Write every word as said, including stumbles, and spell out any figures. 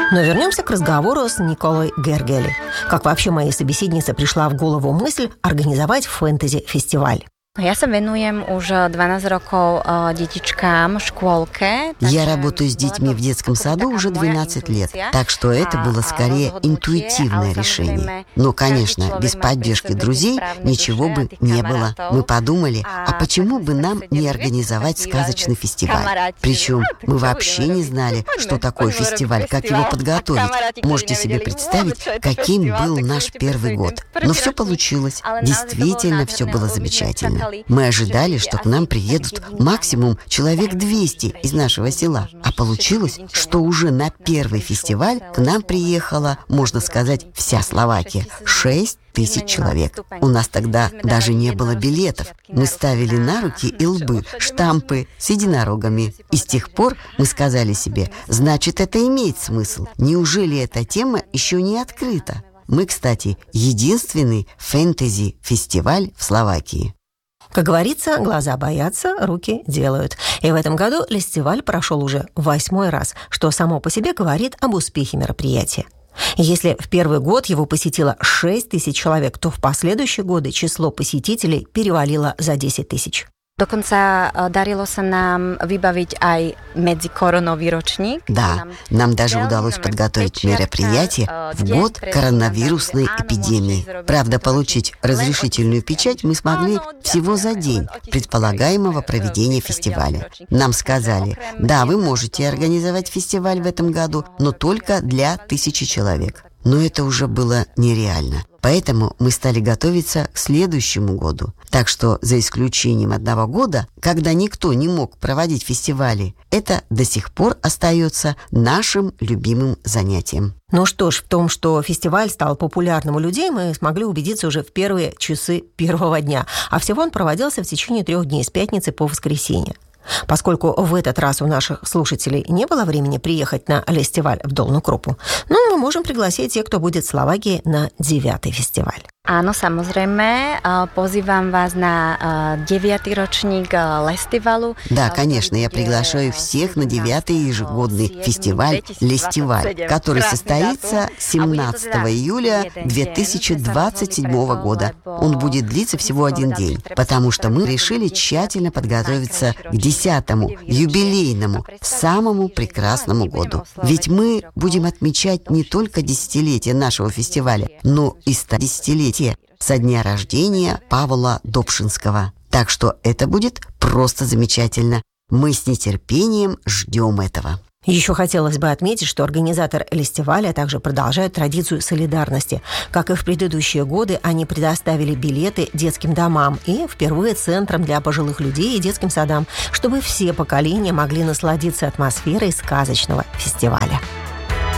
Но вернемся к разговору с Николой Гергели. Как вообще моей собеседнице пришла в голову мысль организовать фэнтези-фестиваль? Ja sa venujem už dvanásť rokov detičkám v škôlke. Я работаю с детьми в детском саду уже двенадцать лет, так что это было скорее интуитивное решение. Но, конечно, без поддержки друзей ничего бы не было. Мы подумали, а почему бы нам не организовать сказочный фестиваль? Причем мы вообще не знали, что такое фестиваль, как его подготовить. Можете себе представить, каким был наш первый год. Но все получилось. Действительно, все было замечательно. Мы ожидали, что к нам приедут максимум человек двести из нашего села. А получилось, что уже на первый фестиваль к нам приехала, можно сказать, вся Словакия. Шесть тысяч человек. У нас тогда даже не было билетов. Мы ставили на руки и лбы штампы с единорогами. И с тех пор мы сказали себе, значит, это имеет смысл. Неужели эта тема еще не открыта? Мы, кстати, единственный фэнтези-фестиваль в Словакии. Как говорится, глаза боятся, руки делают. И в этом году фестиваль прошел уже восьмой раз, что само по себе говорит об успехе мероприятия. Если в первый год его посетило шесть тысяч человек, то в последующие годы число посетителей перевалило за десять тысяч. Dokonca darilo sa nám vybaviť aj medzikoronový ročník. Да, нам даже удалось подготовить мероприятие в год коронавирусной эпидемии. Правда, получить разрешительную печать мы смогли всего за день предполагаемого проведения фестиваля. Нам сказали, да, вы можете организовать фестиваль в этом году, но только для тысячи человек. Но это уже было нереально. Поэтому мы стали готовиться к следующему году. Так что, за исключением одного года, когда никто не мог проводить фестивали, это до сих пор остается нашим любимым занятием. Ну что ж, в том, что фестиваль стал популярным у людей, мы смогли убедиться уже в первые часы первого дня. А всего он проводился в течение трех дней, с пятницы по воскресенье. Поскольку в этот раз у наших слушателей не было времени приехать на фестиваль в Долнú Krúpu, ну, мы можем пригласить тех, кто будет в Словакии на девятый фестиваль. Áno, samozrejme. Pozývam vás на девятый ročník фестиваля. Да, конечно, я приглашаю всех на девятый ежегодный фестиваль «Лестиваль», который состоится семнадцатого июля две тысячи двадцать седьмого года. Он будет длиться всего один день, потому что мы решили тщательно подготовиться к десятому, юбилейному, самому прекрасному году. Ведь мы будем отмечать не только десятилетие нашего фестиваля, но и стодесятилетие со дня рождения Павла Добшинского. Так что это будет просто замечательно. Мы с нетерпением ждем этого. Еще хотелось бы отметить, что организатор фестиваля также продолжает традицию солидарности. Как и в предыдущие годы, они предоставили билеты детским домам и впервые центрам для пожилых людей и детским садам, чтобы все поколения могли насладиться атмосферой сказочного фестиваля.